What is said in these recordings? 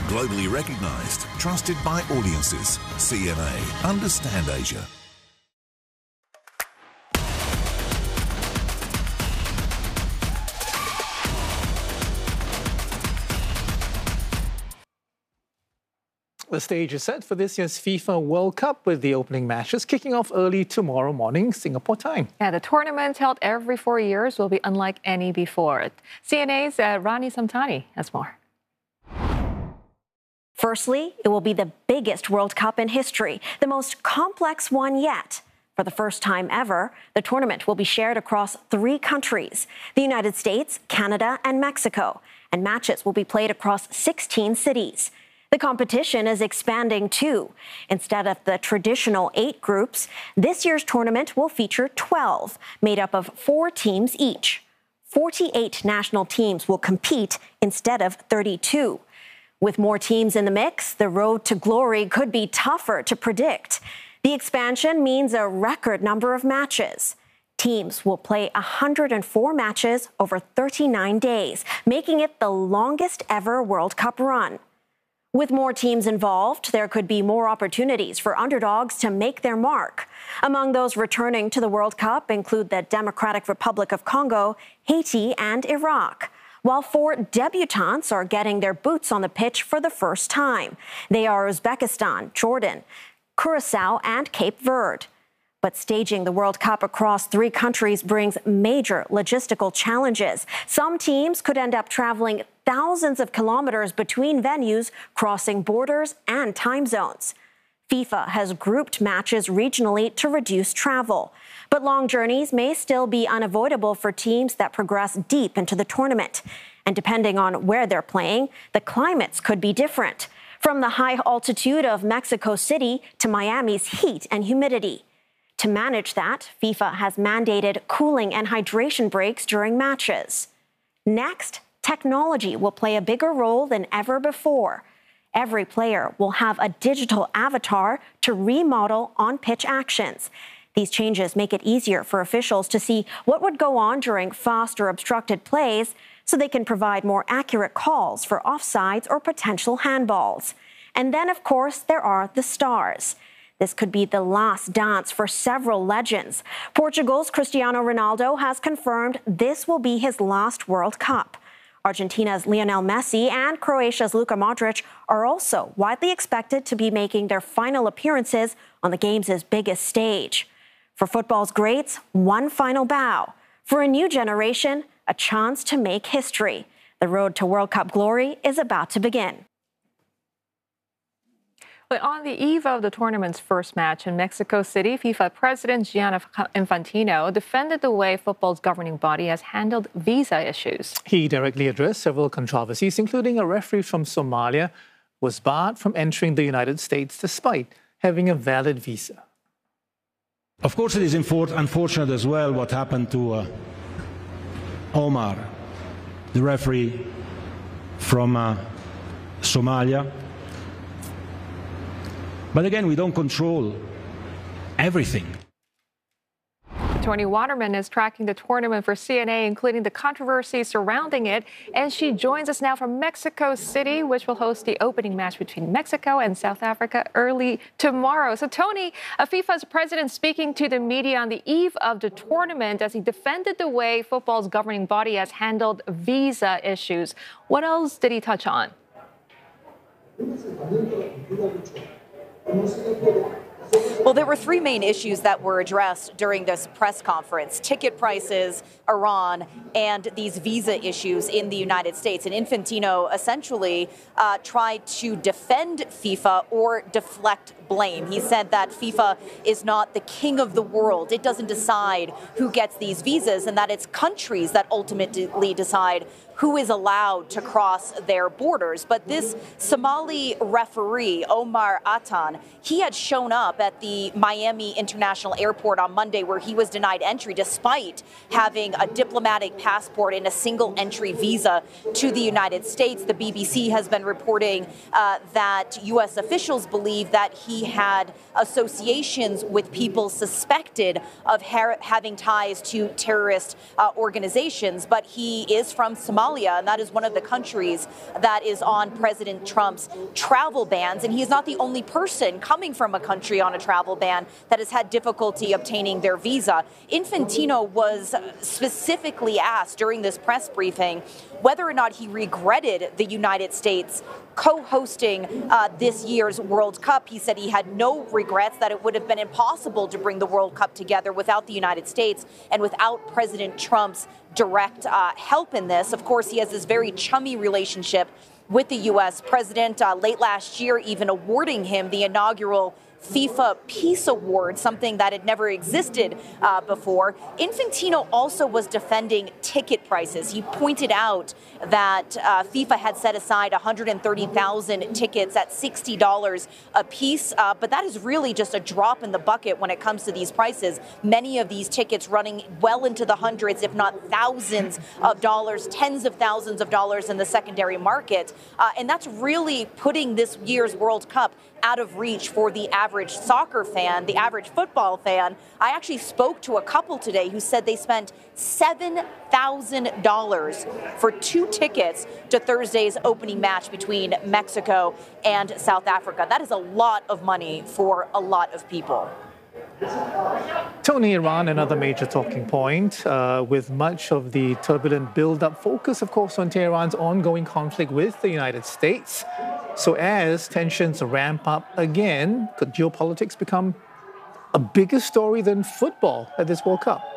Globally recognized, trusted by audiences. CMA. Understand Asia. The stage is set for this year's FIFA World Cup with the opening matches kicking off early tomorrow morning, Singapore time. Yeah, the tournament held every 4 years will be unlike any before. CNA's Rani Samtani has more. Firstly, it will be the biggest World Cup in history, the most complex one yet. For the first time ever, the tournament will be shared across 3 countries, the United States, Canada, and Mexico, and matches will be played across 16 cities. The competition is expanding too. Instead of the traditional 8 groups, this year's tournament will feature 12, made up of 4 teams each. 48 national teams will compete instead of 32. With more teams in the mix, the road to glory could be tougher to predict. The expansion means a record number of matches. Teams will play 104 matches over 39 days, making it the longest ever World Cup run. With more teams involved, there could be more opportunities for underdogs to make their mark. Among those returning to the World Cup include the Democratic Republic of Congo, Haiti, and Iraq, while 4 debutants are getting their boots on the pitch for the first time. They are Uzbekistan, Jordan, Curacao, and Cape Verde. But staging the World Cup across 3 countries brings major logistical challenges. Some teams could end up traveling thousands of kilometers between venues, crossing borders and time zones. FIFA has grouped matches regionally to reduce travel. But long journeys may still be unavoidable for teams that progress deep into the tournament. And depending on where they're playing, the climates could be different, from the high altitude of Mexico City to Miami's heat and humidity. To manage that, FIFA has mandated cooling and hydration breaks during matches. Next, technology will play a bigger role than ever before. Every player will have a digital avatar to remodel on-pitch actions. These changes make it easier for officials to see what would go on during fast or obstructed plays, so they can provide more accurate calls for offsides or potential handballs. And then, of course, there are the stars. This could be the last dance for several legends. Portugal's Cristiano Ronaldo has confirmed this will be his last World Cup. Argentina's Lionel Messi and Croatia's Luka Modric are also widely expected to be making their final appearances on the game's biggest stage. For football's greats, one final bow. For a new generation, a chance to make history. The road to World Cup glory is about to begin. But on the eve of the tournament's first match in Mexico City, FIFA President Gianni Infantino defended the way football's governing body has handled visa issues. He directly addressed several controversies, including a referee from Somalia was barred from entering the United States despite having a valid visa. Of course, it is unfortunate as well what happened to Omar, the referee from Somalia. But again, we don't control everything. Tony Waterman is tracking the tournament for CNA, including the controversy surrounding it. And she joins us now from Mexico City, which will host the opening match between Mexico and South Africa early tomorrow. So, Tony, FIFA's president speaking to the media on the eve of the tournament as he defended the way football's governing body has handled visa issues. What else did he touch on? Well, there were 3 main issues that were addressed during this press conference: ticket prices, Iran, and these visa issues in the United States. And Infantino essentially tried to defend FIFA or deflect blame. He said that FIFA is not the king of the world. It doesn't decide who gets these visas, and that it's countries that ultimately decide who is allowed to cross their borders. But this Somali referee, Omar Atan, he had shown up at the Miami International Airport on Monday, where he was denied entry despite having a diplomatic passport and a single entry visa to the United States. The BBC has been reporting that U.S. officials believe that he he had associations with people suspected of having ties to terrorist organizations. But he is from Somalia, and that is one of the countries that is on President Trump's travel bans. And he is not the only person coming from a country on a travel ban that has had difficulty obtaining their visa. Infantino was specifically asked during this press briefing whether or not he regretted the United States co-hosting this year's World Cup. He said he had no regrets, that it would have been impossible to bring the World Cup together without the United States and without President Trump's direct help in this. Of course, he has this very chummy relationship with the U.S. president, late last year even awarding him the inaugural FIFA Peace Award, something that had never existed before. Infantino also was defending ticket prices. He pointed out that FIFA had set aside 130,000 tickets at $60 a piece, but that is really just a drop in the bucket when it comes to these prices. Many of these tickets running well into the hundreds, if not thousands of dollars, tens of thousands of dollars in the secondary market. And that's really putting this year's World Cup out of reach for the average soccer fan, the average football fan. I actually spoke to a couple today who said they spent $7,000 for 2 tickets to Thursday's opening match between Mexico and South Africa. That is a lot of money for a lot of people. Tony, Iran, another major talking point, with much of the turbulent build-up focus, of course, on Tehran's ongoing conflict with the United States. So as tensions ramp up again, could geopolitics become a bigger story than football at this World Cup?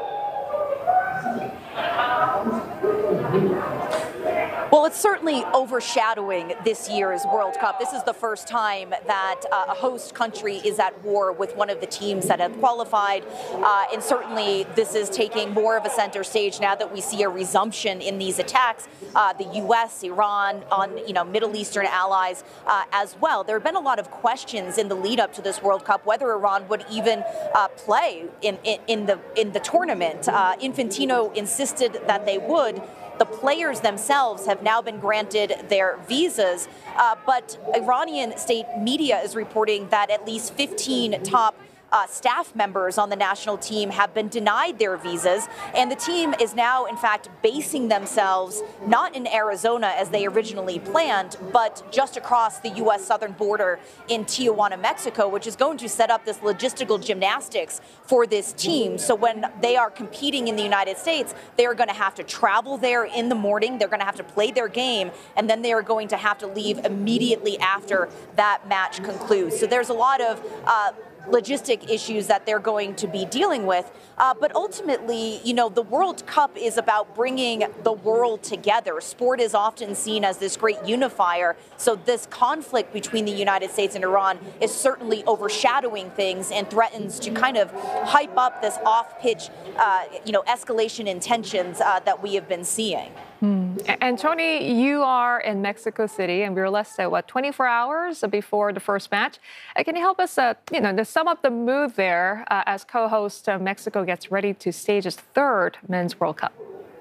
Well, it's certainly overshadowing this year's World Cup. This is the first time that a host country is at war with one of the teams that have qualified. And certainly this is taking more of a center stage now that we see a resumption in these attacks. The U.S., Iran, on Middle Eastern allies as well. There have been a lot of questions in the lead up to this World Cup whether Iran would even play in the tournament. Infantino insisted that they would. The players themselves have now been granted their visas, but Iranian state media is reporting that at least 15 top staff members on the national team have been denied their visas, and the team is now, in fact, basing themselves not in Arizona as they originally planned, but just across the U.S. southern border in Tijuana, Mexico, which is going to set up this logistical gymnastics for this team. So when they are competing in the United States, they are going to have to travel there in the morning, they're going to have to play their game, and then they are going to have to leave immediately after that match concludes. So there's a lot of logistic issues that they're going to be dealing with. But ultimately, the World Cup is about bringing the world together. Sport is often seen as this great unifier. So this conflict between the United States and Iran is certainly overshadowing things and threatens to kind of hype up this off-pitch, escalation in tensions that we have been seeing. And Tony, you are in Mexico City, and we're less than 24 hours before the first match. Can you help us, to sum up the mood there as co-host Mexico gets ready to stage its 3rd Men's World Cup?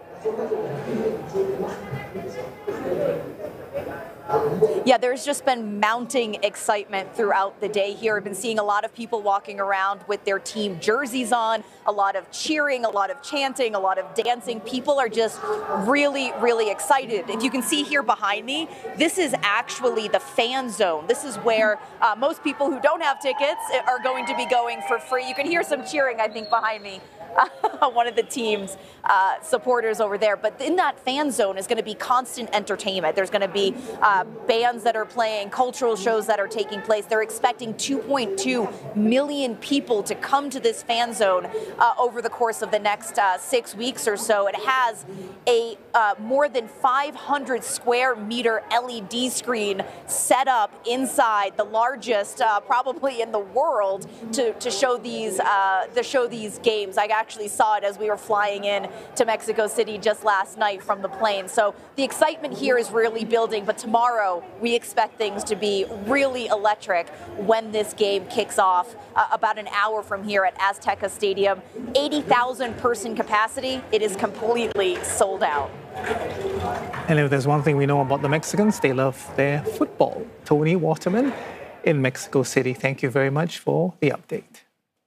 Yeah, there's just been mounting excitement throughout the day here. I've been seeing a lot of people walking around with their team jerseys on, a lot of cheering, a lot of chanting, a lot of dancing. People are just really, really excited. If you can see here behind me, this is actually the fan zone. This is where most people who don't have tickets are going to be going for free. You can hear some cheering, I think, behind me. One of the team's supporters over there. But in that fan zone is going to be constant entertainment. There's going to be bands that are playing, cultural shows that are taking place. They're expecting 2.2 million people to come to this fan zone over the course of the next 6 weeks or so. It has a more than 500 square meter LED screen set up inside, the largest probably in the world, to show these games. I actually saw it as we were flying in to Mexico City just last night from the plane. So the excitement here is really building, but tomorrow we expect things to be really electric when this game kicks off about an hour from here at Azteca Stadium. 80,000 person capacity. It is completely sold out. And if there's one thing we know about the Mexicans, they love their football. Tony Waterman in Mexico City. Thank you very much for the update.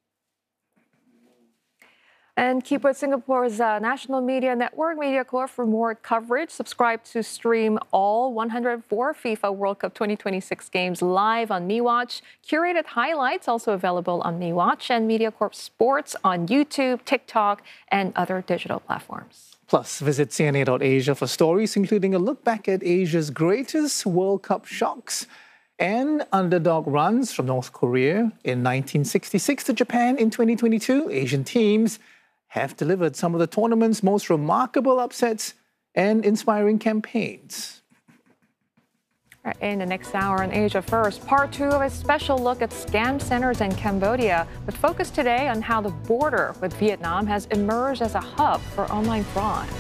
And keep with Singapore's national media network, MediaCorp, for more coverage. Subscribe to stream all 104 FIFA World Cup 2026 games live on MeWatch. Curated highlights also available on MeWatch, and MediaCorp Sports on YouTube, TikTok, and other digital platforms. Plus, visit CNA.Asia for stories, including a look back at Asia's greatest World Cup shocks and underdog runs from North Korea in 1966 to Japan in 2022. Asian teams have delivered some of the tournament's most remarkable upsets and inspiring campaigns. In the next hour on Asia First, part 2 of a special look at scam centers in Cambodia, with focus today on how the border with Vietnam has emerged as a hub for online fraud.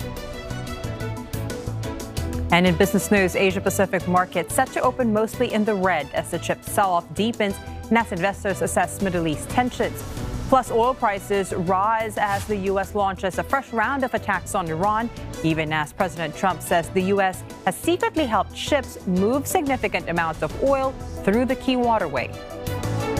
And in business news, Asia-Pacific markets set to open mostly in the red as the chip sell-off deepens and as investors assess Middle East tensions. Plus, oil prices rise as the U.S. launches a fresh round of attacks on Iran, even as President Trump says the U.S. has secretly helped ships move significant amounts of oil through the key waterway.